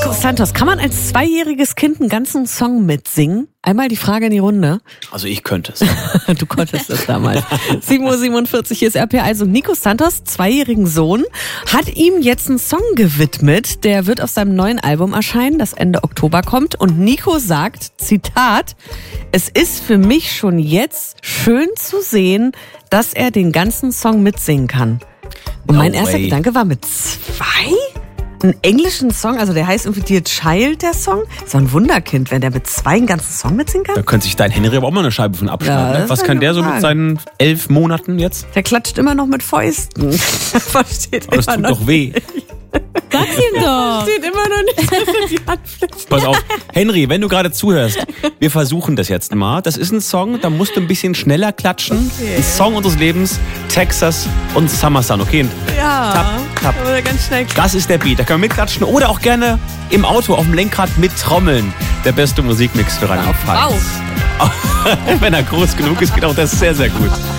Nico Santos, kann man als 2-jähriges Kind einen ganzen Song mitsingen? Einmal die Frage in die Runde. Also ich könnte es. Du konntest das damals. 7:47 Uhr, hier ist RPA. Also Nico Santos, 2-jährigen Sohn, hat ihm jetzt einen Song gewidmet. Der wird auf seinem neuen Album erscheinen, das Ende Oktober kommt. Und Nico sagt, Zitat, es ist für mich schon jetzt schön zu sehen, dass er den ganzen Song mitsingen kann. Und mein erster Gedanke war, mit 2? Einen englischen Song, also der heißt irgendwie Dear Child, der Song. So ein Wunderkind, wenn der mit 2 einen ganzen Song mitsingen kann. Da könnte sich dein Henry aber auch mal eine Scheibe von abschneiden. Ja, ne? Was kann der so mit seinen 11 Monaten jetzt? Der klatscht immer noch mit Fäusten. Versteht Aber das immer tut noch doch weh. Sag's ihm doch. Steht immer noch nicht, dass er die Handfläche. Pass auf, Henry, wenn du gerade zuhörst, wir versuchen das jetzt mal. Das ist ein Song, da musst du ein bisschen schneller klatschen. Okay. Ein Song unseres Lebens, Texas und Summer Sun, okay? Ja, Tap. aber ganz schnell. Das ist der Beat, da können wir mitklatschen oder auch gerne im Auto auf dem Lenkrad mit Trommeln. Der beste Musikmix für Rheinland-Pfalz. Wenn er groß genug ist, geht auch das sehr, sehr gut.